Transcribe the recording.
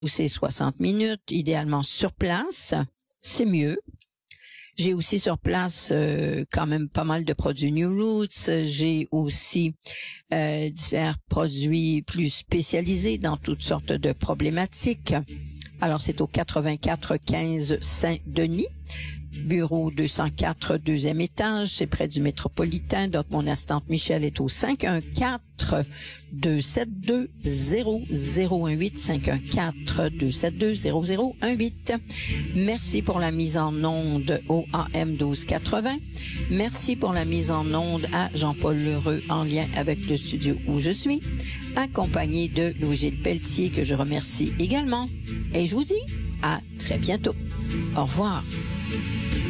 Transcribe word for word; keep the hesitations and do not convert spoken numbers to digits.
c'est soixante minutes, idéalement sur place, c'est mieux. J'ai aussi sur place euh, quand même pas mal de produits New Roots. J'ai aussi euh, divers produits plus spécialisés dans toutes sortes de problématiques. Alors, c'est au quatre-vingt-quatre quinze Saint-Denis. Bureau deux cent quatre, deuxième étage, c'est près du métropolitain. Donc, mon assistante Michel est au cinq un quatre, deux sept deux, zéro zéro un huit, cinq un quatre, deux sept deux, zéro zéro un huit. Merci pour la mise en onde au A M douze quatre-vingts. Merci pour la mise en onde à Jean-Paul Lheureux en lien avec le studio où je suis, accompagné de Louis-Gilles Pelletier que je remercie également. Et je vous dis à très bientôt. Au revoir.